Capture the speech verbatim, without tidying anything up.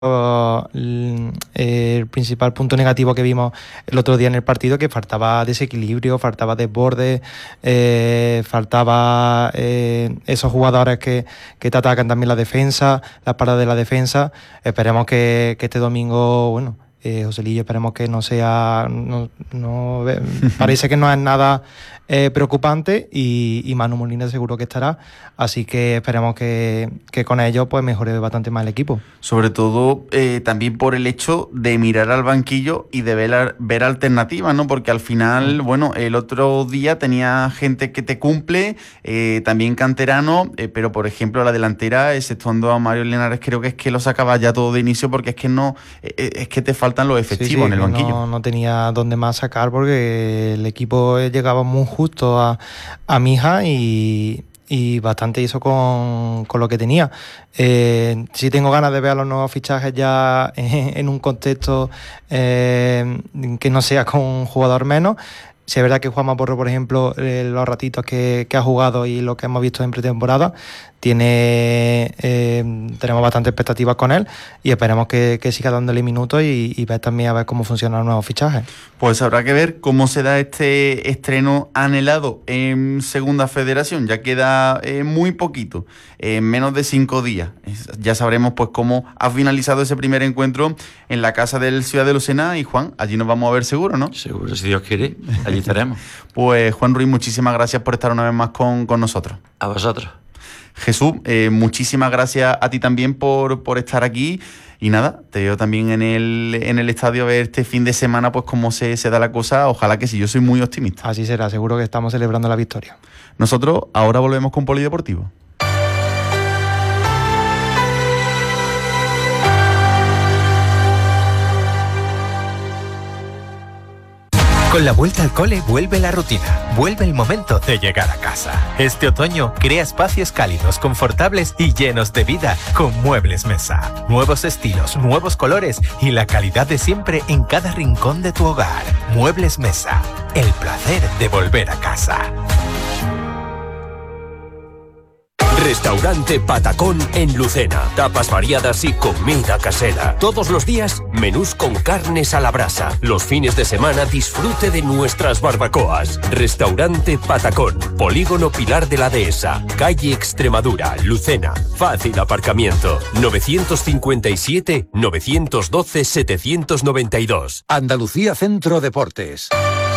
el principal punto negativo que vimos el otro día en el partido, que faltaba desequilibrio, faltaba desborde, eh, faltaba eh, esos jugadores que, que te atacan también la defensa, las paradas de la defensa. Esperemos que, que este domingo, bueno, eh, Joselillo, esperemos que no sea, no, no parece que no es nada eh, preocupante, y, y Manu Molina seguro que estará, así que esperemos que, que con ello pues mejore bastante más el equipo. Sobre todo eh, también por el hecho de mirar al banquillo y de ver, ver alternativas, ¿no? Porque al final, mm. bueno, el otro día tenía gente que te cumple, eh, también canterano, eh, pero por ejemplo la delantera, exceptuando a Mario Linares, creo que es que lo sacaba ya todo de inicio, porque es que no, eh, es que te faltan los efectivos sí, sí, en el banquillo. No, no tenía dónde más sacar, porque el equipo llegaba muy justo a, a Mija y... y bastante hizo con, con lo que tenía. Eh, sí tengo ganas de ver a los nuevos fichajes ya en, en un contexto eh, que no sea con un jugador menos. Sí, es verdad que Juanma Porro, por ejemplo, eh, los ratitos que, que ha jugado y lo que hemos visto en pretemporada, tiene eh, tenemos bastantes expectativas con él, y esperemos que, que siga dándole minutos y, y ver también a ver cómo funcionan los nuevos fichajes. Pues habrá que ver cómo se da este estreno anhelado en Segunda Federación. Ya queda eh, muy poquito, en eh, menos de cinco días. Ya sabremos pues cómo ha finalizado ese primer encuentro en la casa del Ciudad de Lucena. Y Juan, allí nos vamos a ver seguro, ¿no? Seguro, si Dios quiere, allí estaremos. Pues Juan Ruiz, muchísimas gracias por estar una vez más con, con nosotros. A vosotros. Jesús, eh, muchísimas gracias a ti también por, por estar aquí. Y nada, te veo también en el, en el estadio a ver este fin de semana pues cómo se, se da la cosa. Ojalá que sí, yo soy muy optimista. Así será, seguro que estamos celebrando la victoria. Nosotros ahora volvemos con Polideportivo. Con la vuelta al cole vuelve la rutina, vuelve el momento de llegar a casa. Este otoño crea espacios cálidos, confortables y llenos de vida con Muebles Mesa. Nuevos estilos, nuevos colores y la calidad de siempre en cada rincón de tu hogar. Muebles Mesa, el placer de volver a casa. Restaurante Patacón en Lucena. Tapas variadas y comida casera. Todos los días, menús con carnes a la brasa. Los fines de semana, disfrute de nuestras barbacoas. Restaurante Patacón. Polígono Pilar de la Dehesa. Calle Extremadura, Lucena. Fácil aparcamiento. novecientos cincuenta y siete, novecientos doce, setecientos noventa y dos. Andalucía Centro Deportes.